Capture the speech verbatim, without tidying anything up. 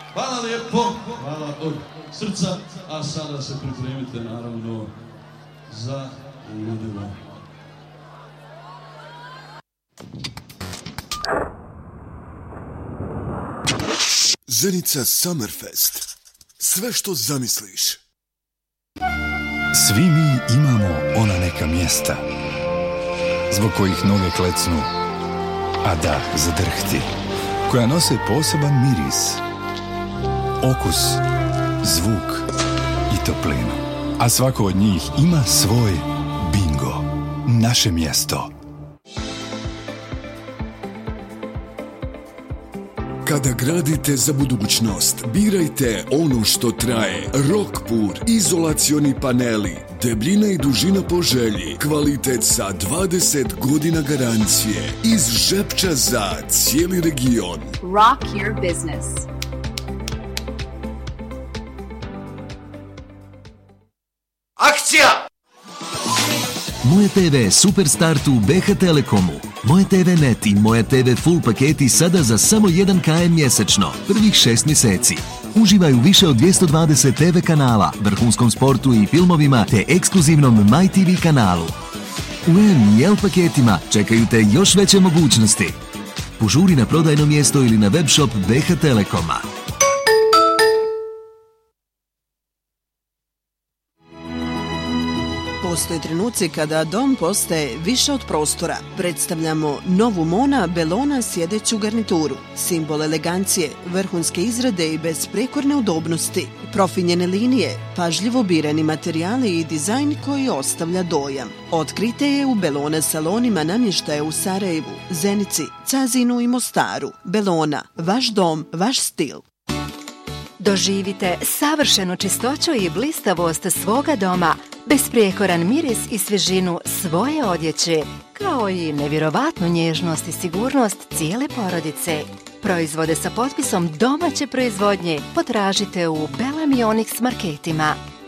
Hvala lijepo, hvala od srca, a sada se pripremite naravno za ludilo. Zenica Summerfest. Sve što zamisliš. Svi mi imamo ona neka mjesta zbog kojih noge klecnu, a dah zadrhti, koja nose poseban miris, okus, zvuk i toplinu. A svako od njih ima svoj bingo, naše mjesto. Kada gradite za budućnost, birajte ono što traje. Rockpur, izolacioni paneli, debljina i dužina po želji, kvalitet sa dvadeset godina garancije, iz Žepča za cijeli region. Rock your business. Akcija! Moje te ve Superstart u be ha Telekomu. Moje te ve Net i Moje te ve Full paketi sada za samo jedan kilometar mjesečno, prvih šest mjeseci. Uživaju više od dvjesto dvadeset te ve kanala, vrhunskom sportu i filmovima te ekskluzivnom My ti vi kanalu. U M i L paketima čekaju te još veće mogućnosti. Požuri na prodajno mjesto ili na web shop be ha Telekoma. Postoje trenuci kada dom postaje više od prostora. Predstavljamo novu Mona Belona sjedeću garnituru. Simbol elegancije, vrhunske izrade i besprekorne udobnosti. Profinjene linije, pažljivo birani materijali i dizajn koji ostavlja dojam. Otkrite je u Belona salonima namještaja u Sarajevu, Zenici, Cazinu i Mostaru. Belona, vaš dom, vaš stil. Doživite savršenu čistoću i blistavost svoga doma, besprijekoran miris i svježinu svoje odjeće, kao i nevjerovatnu nježnost i sigurnost cijele porodice. Proizvode sa potpisom domaće proizvodnje potražite u Bellamy Onyx marketima.